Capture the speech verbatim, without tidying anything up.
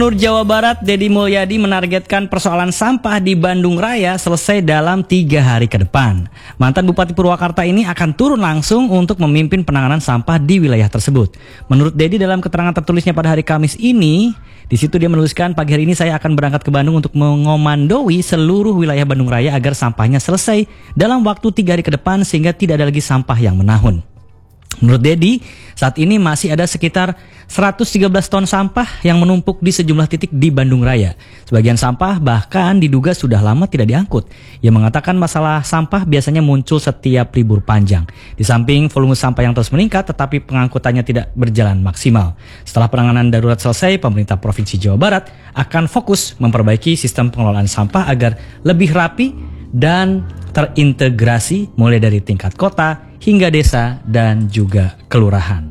Gubernur Jawa Barat Deddy Mulyadi menargetkan persoalan sampah di Bandung Raya selesai dalam tiga hari ke depan. Mantan Bupati Purwakarta ini akan turun langsung untuk memimpin penanganan sampah di wilayah tersebut. Menurut Deddy dalam keterangan tertulisnya pada hari Kamis ini, di situ dia menuliskan, pagi hari ini saya akan berangkat ke Bandung untuk mengomandoi seluruh wilayah Bandung Raya agar sampahnya selesai dalam waktu tiga hari ke depan sehingga tidak ada lagi sampah yang menahun. Menurut Deddy, saat ini masih ada sekitar seratus tiga belas ton sampah yang menumpuk di sejumlah titik di Bandung Raya. Sebagian sampah bahkan diduga sudah lama tidak diangkut. Ia mengatakan masalah sampah biasanya muncul setiap libur panjang. Di samping volume sampah yang terus meningkat, tetapi pengangkutannya tidak berjalan maksimal. Setelah penanganan darurat selesai, pemerintah Provinsi Jawa Barat akan fokus memperbaiki sistem pengelolaan sampah agar lebih rapi dan terintegrasi mulai dari tingkat kota hingga desa dan juga kelurahan.